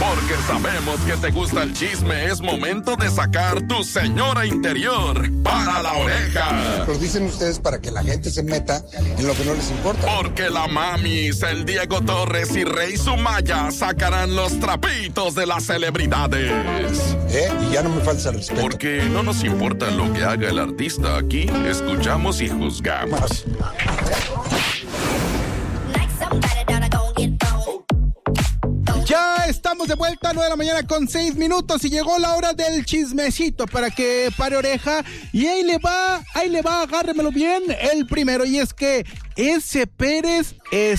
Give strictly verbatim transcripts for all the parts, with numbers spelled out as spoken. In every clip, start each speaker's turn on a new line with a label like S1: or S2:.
S1: Porque sabemos que te gusta el chisme, es momento de sacar tu señora interior para la oreja.
S2: Lo dicen ustedes para que la gente se meta en lo que no les importa.
S1: Porque la mamis, el Diego Torres y Rey Sumaya sacarán los trapitos de las celebridades.
S2: ¿Eh? Y ya no me falta respeto.
S1: Porque no nos importa lo que haga el artista, aquí escuchamos y juzgamos.
S3: Ya estamos de vuelta a nueve de la mañana con seis minutos y llegó la hora del chismecito para que pare oreja. Y ahí le va, ahí le va, agárremelo bien. El primero, y es que ese Pérez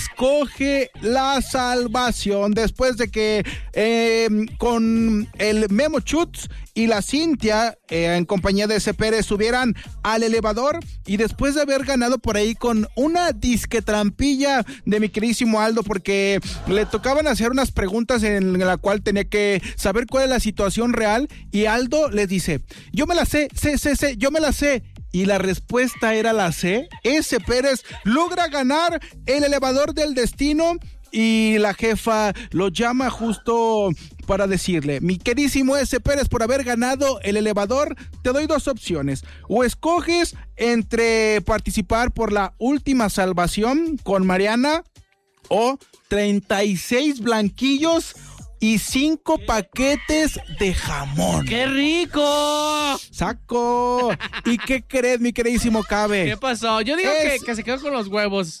S3: escoge la salvación después de que eh, con el Memo Chutz y la Cintia eh, en compañía de ese Pérez subieran al elevador y después de haber ganado por ahí con una disque trampilla de mi queridísimo Aldo, porque le tocaban hacer unas preguntas en la cual tenía que saber cuál es la situación real y Aldo le dice, yo me la sé, sé, sé, sé, yo me la sé. Y la respuesta era la C. Ese Pérez logra ganar el elevador del destino y la jefa lo llama justo para decirle, mi queridísimo ese Pérez, por haber ganado el elevador, te doy dos opciones. O escoges entre participar por la última salvación con Mariana o treinta y seis blanquillos y cinco paquetes de jamón.
S4: ¡Qué rico!
S3: ¡Saco! ¿Y qué crees, mi queridísimo Cabe?
S4: ¿Qué pasó? Yo digo es... que, que se quedó con los huevos.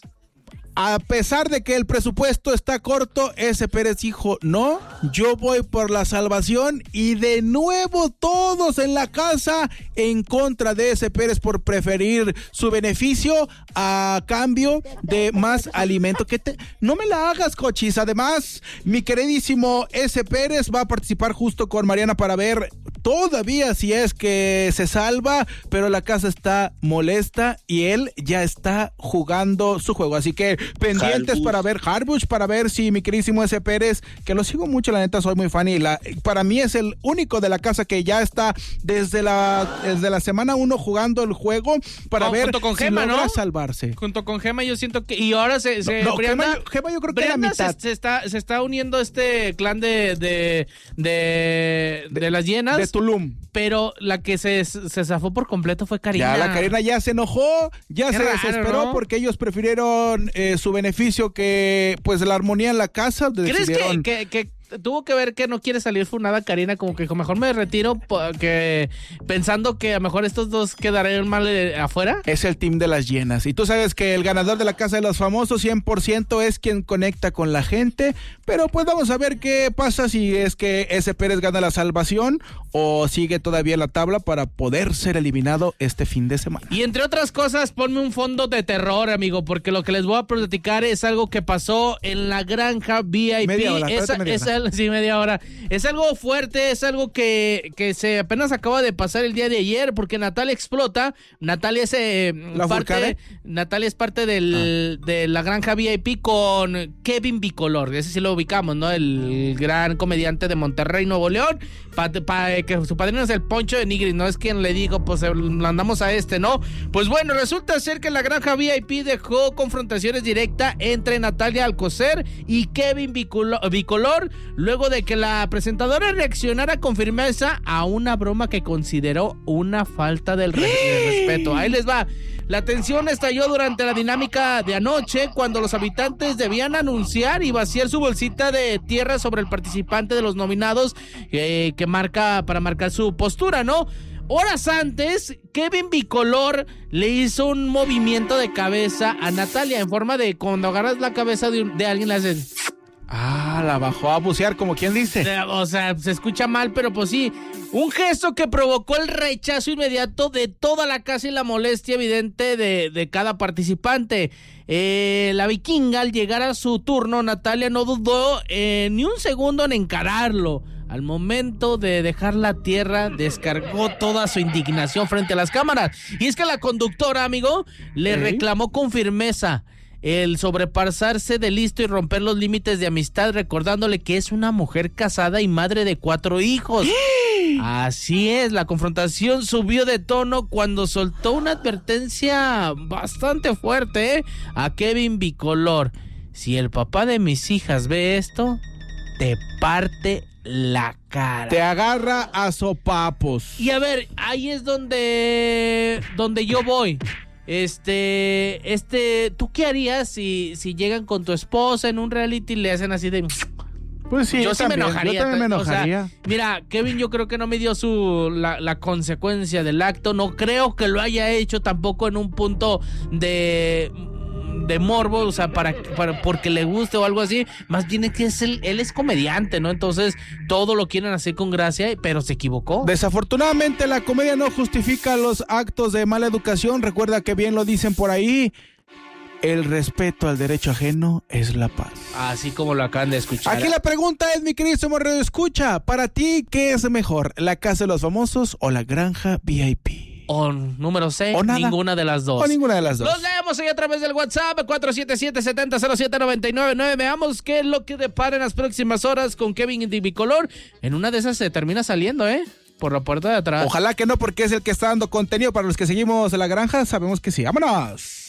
S3: A pesar de que el presupuesto está corto, ese Pérez dijo, no, yo voy por la salvación y de nuevo todos en la casa en contra de ese Pérez por preferir su beneficio a cambio de más alimento. Que te... No me la hagas, cochis. Además, mi queridísimo ese Pérez va a participar justo con Mariana para ver todavía si es que se salva, pero la casa está molesta y él ya está jugando su juego. Así que pendientes Harbush. para ver Harbush, para ver si mi queridísimo ese Pérez, que lo sigo mucho, la neta soy muy fan y la, para mí es el único de la casa que ya está desde la desde la semana uno jugando el juego para no, ver
S4: junto con
S3: si
S4: Gema,
S3: logra
S4: ¿no?
S3: salvarse.
S4: Junto con Gema yo siento que y ahora se, se
S3: no, no,
S4: Brianda,
S3: Gema, Gema yo creo que
S4: Brianda
S3: la mitad
S4: se, se está se está uniendo este clan de de de, de, de las llenas
S3: de Tulum.
S4: Pero la que se, se zafó por completo fue Karina.
S3: Ya, la Karina ya se enojó, ya Qué se raro, desesperó, ¿no? Porque ellos prefirieron eh, su beneficio que, pues, la armonía en la casa.
S4: ¿Crees decidieron... que, que, que tuvo que ver que no quiere salir funada Karina? Como que mejor me retiro porque, pensando que a lo mejor estos dos quedarán mal eh, afuera.
S3: Es el team de las llenas. Y tú sabes que el ganador de la Casa de los Famosos cien por ciento es quien conecta con la gente. Pero pues vamos a ver qué pasa si es que ese Pérez gana la salvación o sigue todavía en la tabla para poder ser eliminado este fin de semana.
S4: Y entre otras cosas, ponme un fondo de terror, amigo, porque lo que les voy a platicar es algo que pasó en la granja V I P.
S3: Media hora,
S4: esa,
S3: media
S4: esa, hora. Sí, media hora. Es algo fuerte, es algo que, que se apenas acaba de pasar el día de ayer, porque Natalia explota. Natalia es eh,
S3: ¿La
S4: parte, Natalia es parte del, ah. de la granja V I P con Kevin Bicolor. Ese sí lo ubicamos, ¿no? El gran comediante de Monterrey, Nuevo León. Pa, pa, que su padrino es el Poncho de Nigris, no es quien le digo, pues mandamos a este, ¿no? Pues bueno, resulta ser que la granja V I P dejó confrontaciones directas entre Natalia Alcocer y Kevin Bicolor, Bicolor, luego de que la presentadora reaccionara con firmeza a una broma que consideró una falta del re- de respeto. Ahí les va. La tensión estalló durante la dinámica de anoche, cuando los habitantes debían anunciar y vaciar su bolsita de tierra sobre el participante de los nominados, eh, que marca para marcar su postura, ¿no? Horas antes, Kevin Bicolor le hizo un movimiento de cabeza a Natalia en forma de cuando agarras la cabeza de, un, de alguien, le haces...
S3: Ah, la bajó a bucear, como quien dice.
S4: O sea, se escucha mal, pero pues sí. Un gesto que provocó el rechazo inmediato de toda la casa y la molestia evidente de, de cada participante. Eh, la vikinga, al llegar a su turno, Natalia no dudó eh, ni un segundo en encararlo. Al momento de dejar la tierra, descargó toda su indignación frente a las cámaras. Y es que la conductora, amigo, le ¿Sí? reclamó con firmeza el sobrepasarse de listo y romper los límites de amistad, recordándole que es una mujer casada y madre de cuatro hijos. Así es, la confrontación subió de tono cuando soltó una advertencia bastante fuerte ¿eh? a Kevin Bicolor. Si el papá de mis hijas ve esto, te parte la cara.
S3: Te agarra a sopapos.
S4: Y a ver, ahí es donde, donde yo voy. Este, este, ¿tú qué harías si, si llegan con tu esposa en un reality y le hacen así de...
S3: Pues sí,
S4: yo sí
S3: también,
S4: me enojaría.
S3: Yo también me enojaría.
S4: O sea, mira, Kevin yo creo que no me dio su la, la consecuencia del acto. No creo que lo haya hecho tampoco en un punto de... de morbo, o sea, para, para porque le guste o algo así. Más bien es que es el, él es comediante, ¿no? Entonces todo lo quieren hacer con gracia, pero se equivocó.
S3: Desafortunadamente la comedia no justifica los actos de mala educación. Recuerda que bien lo dicen por ahí, el respeto al derecho ajeno es la paz.
S4: Así como lo acaban de escuchar.
S3: Aquí la pregunta es, mi queridísimo Radio Escucha, para ti, ¿qué es mejor? ¿La Casa de los Famosos o la Granja V I P?
S4: O número C,
S3: o
S4: ninguna de las dos.
S3: O ninguna de las dos.
S4: Los leemos ahí a través del WhatsApp cuatro siete siete, siete cero cero siete nueve nueve nueve. Veamos qué es lo que depara en las próximas horas con Kevin de Bicolor. En una de esas se termina saliendo, ¿eh? Por la puerta de atrás.
S3: Ojalá que no, porque es el que está dando contenido para los que seguimos en la granja. Sabemos que sí. ¡Vámonos!